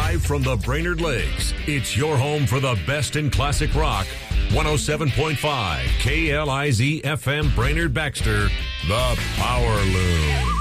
Live from the Brainerd Lakes, it's your home for the best in classic rock. 107.5 KLIZ FM Brainerd Baxter, the Power Loom.